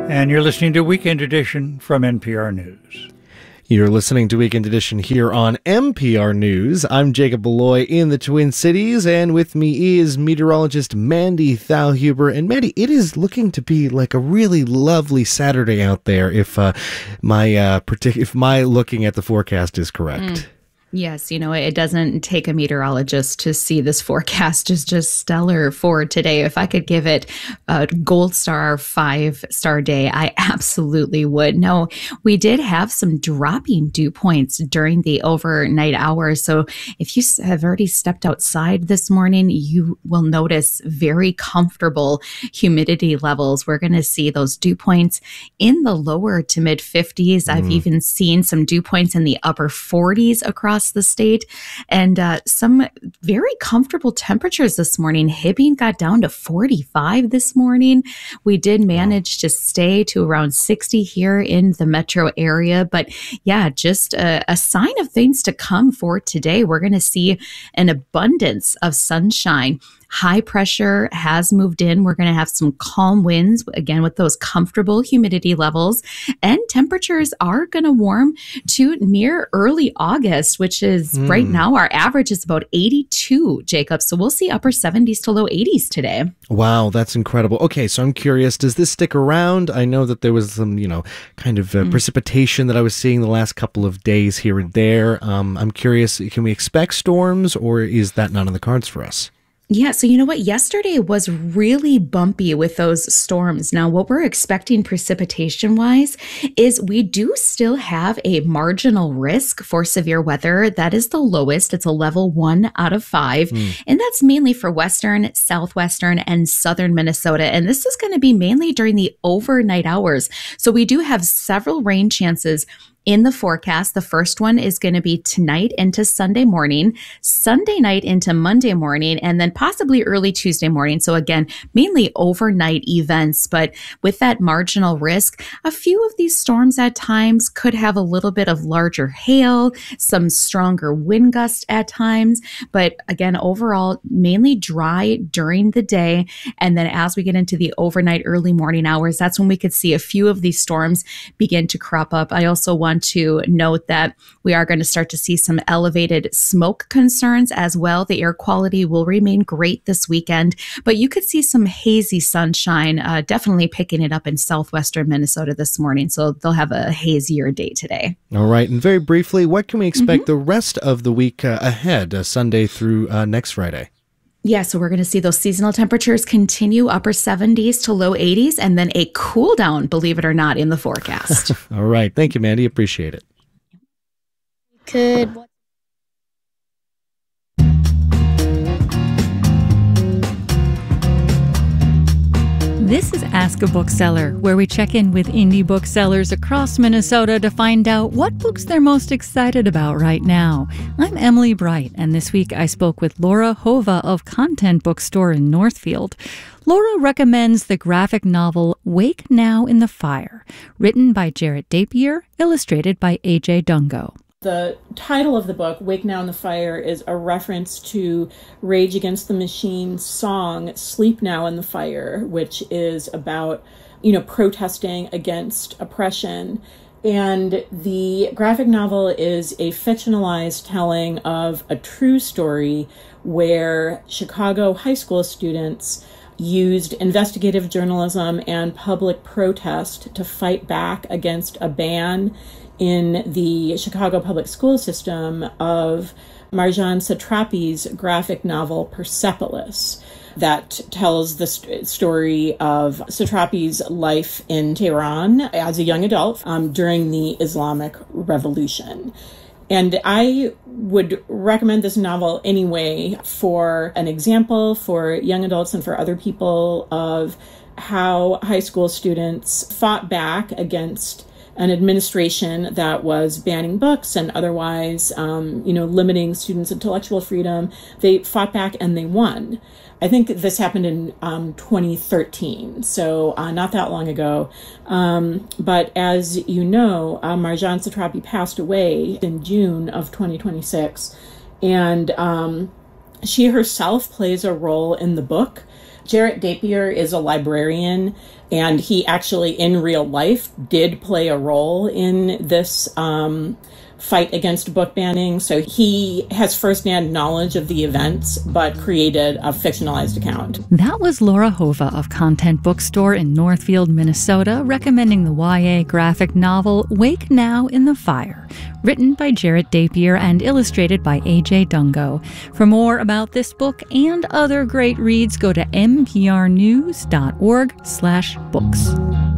And you're listening to Weekend Edition from NPR News. You're listening to Weekend Edition here on NPR News. I'm Jacob Beloy in the Twin Cities, and with me is meteorologist Mandy Thalhuber. And Mandy, it is looking to be like a really lovely Saturday out there if my looking at the forecast is correct. Yes, it doesn't take a meteorologist to see this forecast is just stellar for today. If I could give it a gold star, 5-star day, I absolutely would. No, we did have some dropping dew points during the overnight hours. So if you have already stepped outside this morning, you will notice very comfortable humidity levels. We're going to see those dew points in the lower to mid 50s. I've even seen some dew points in the upper 40s across the state, and some very comfortable temperatures this morning. Hibbing got down to 45 this morning. We did manage to stay to around 60 here in the metro area, but yeah, just a sign of things to come for today. We're going to see an abundance of sunshine. High pressure has moved in. We're going to have some calm winds, again, with those comfortable humidity levels. And temperatures are going to warm to near early August, which is right now our average is about 82, Jacob. So we'll see upper 70s to low 80s today. Wow, that's incredible. Okay, so I'm curious, does this stick around? I know that there was some, kind of precipitation that I was seeing the last couple of days here and there. I'm curious, can we expect storms, or is that not on the cards for us? Yeah, so you know what? Yesterday was really bumpy with those storms. Now, what we're expecting precipitation-wise is we do still have a marginal risk for severe weather. That is the lowest. It's a level 1 out of 5. And that's mainly for western, southwestern, and southern Minnesota. And this is going to be mainly during the overnight hours. So we do have several rain chances in the forecast. The first one is going to be tonight into Sunday morning, Sunday night into Monday morning, and then possibly early Tuesday morning. So again, mainly overnight events, but with that marginal risk, a few of these storms at times could have a little bit of larger hail, some stronger wind gusts at times. But again, overall, mainly dry during the day. And then as we get into the overnight early morning hours, that's when we could see a few of these storms begin to crop up. I also want to note that we are going to start to see some elevated smoke concerns as well. The air quality will remain great this weekend, but you could see some hazy sunshine, definitely picking it up in southwestern Minnesota this morning. So they'll have a hazier day today. All right. And very briefly, what can we expect the rest of the week ahead, Sunday through next Friday? Yeah, so we're going to see those seasonal temperatures continue upper 70s to low 80s, and then a cool down, believe it or not, in the forecast. All right. Thank you, Mandy. Appreciate it. This is Ask a Bookseller, where we check in with indie booksellers across Minnesota to find out what books they're most excited about right now. I'm Emily Bright, and this week I spoke with Laura Hova of Content Bookstore in Northfield. Laura recommends the graphic novel Wake Now in the Fire, written by Jarrett Dapier, illustrated by A.J. Dungo. The title of the book, Wake Now in the Fire, is a reference to Rage Against the Machine's song, Sleep Now in the Fire, which is about, protesting against oppression. And the graphic novel is a fictionalized telling of a true story where Chicago high school students used investigative journalism and public protest to fight back against a ban in the Chicago public school system of Marjane Satrapi's graphic novel Persepolis, that tells the story of Satrapi's life in Tehran as a young adult during the Islamic Revolution. And I would recommend this novel anyway for an example for young adults and for other people of how high school students fought back against an administration that was banning books and otherwise, limiting students' intellectual freedom. They fought back and they won. I think this happened in 2013, so not that long ago. But as you know, Marjane Satrapi passed away in June of 2026, and she herself plays a role in the book Jarrett Dapier is a librarian, and he actually, in real life, did play a role in this fight against book banning. So he has firsthand knowledge of the events, but created a fictionalized account. That was Laura Hova of Content Bookstore in Northfield, Minnesota, recommending the YA graphic novel Wake Now in the Fire, written by Jarrett Dapier and illustrated by A.J. Dungo. For more about this book and other great reads, go to mprnews.org/books.